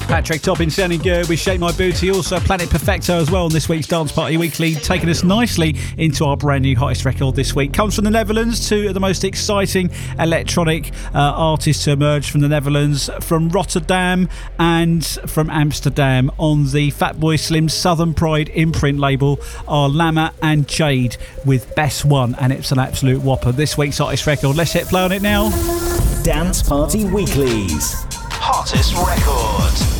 Patrick Topping sounding good with Shake My Booty. Also Planet Perfecto as well on this week's Dance Party Weekly, taking us nicely into our brand new hottest record this week. Comes from the Netherlands, two of the most exciting electronic artists to emerge from the Netherlands, from Rotterdam and from Amsterdam. On the Fatboy Slim Southern Pride imprint label are Lama and Jade with Best One, and it's an absolute whopper. This week's hottest record. Let's hit play on it now. Dance Party Weekly's hottest record.